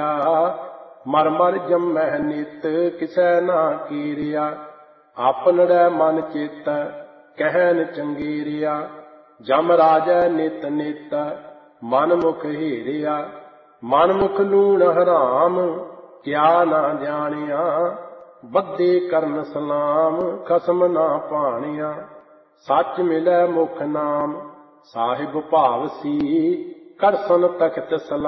ਹੀਰਿਆ। ਮਰ ਮਰ ਜੰਮਹਿ ਨਿਤ ਕਿਸੈ ਨਾ ਕੀਰਿਆ। ਆਪਨੜੈ ਮਨ ਚੇਤੈ ਕਹਿਨ ਚੰਗੇਰਿਆ। ਜਮ ਰਾਜੈ ਨਿਤ ਨਿਤ ਮਨ ਮੁਖ ਹੀਰਿਆ। ਮਨ ਮੁਖ ਲੂਣ ਹਰਾਮ ਕਿਆ ਨਾ ਜਾਣਿਆ। ਬੱਧੇ ਕਰਨ ਸਲਾਮ ਖਸਮ ਨਾ ਭਾਣਿਆ। ਸੱਚ ਮਿਲੈ ਮੁਖ ਨਾਮ ਸਾਹਿਬ ਭਾਵ ਸੀ। ਕਰਸਨ ਤਖਤ ਸਲਾਮ